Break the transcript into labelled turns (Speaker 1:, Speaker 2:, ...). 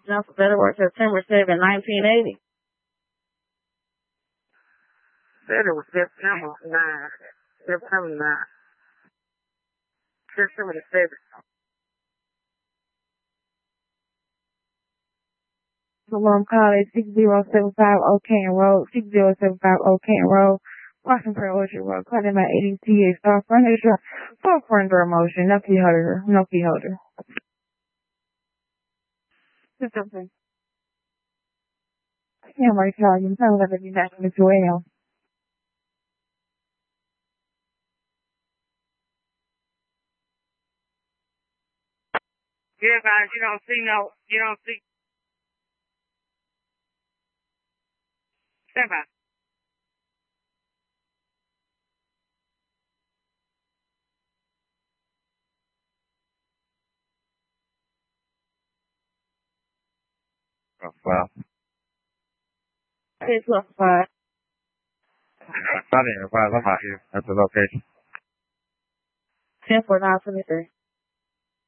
Speaker 1: Just for better word, September 7, 1980.
Speaker 2: Said it was September 9. September 9. September the 7th.
Speaker 1: Salem College, 6075 O'Kane Road, 6075 O'Kane Road, Washington Orchard Road, Clinton at 80 TA Star Furniture, for furniture motion, no key holder, no key holder. Something. I can't wait till you tell them you back as well.
Speaker 2: Yeah, guys, you don't see. Stand by.
Speaker 3: Oh, wow.
Speaker 1: It's plus 5.
Speaker 3: I didn't advise I'm out here at the location.
Speaker 1: 10 for 923.